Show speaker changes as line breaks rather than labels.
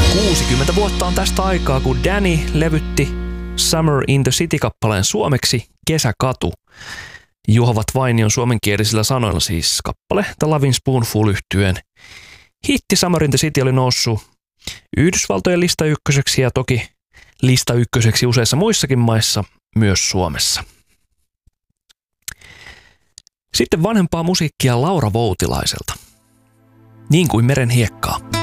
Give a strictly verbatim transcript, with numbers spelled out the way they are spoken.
kuusikymmentä vuotta on tästä aikaa, kun Danny levytti Summer in the City-kappaleen suomeksi Kesäkatu. Juha Vainion suomenkielisillä sanoilla siis kappale The Lovin' Spoonful -yhtyeen hitti Summer in the City oli noussut Yhdysvaltojen lista ykköseksi ja toki lista ykköseksi useissa muissakin maissa, myös Suomessa. Sitten vanhempaa musiikkia Laura Voutilaiselta. Niin kuin meren hiekkaa.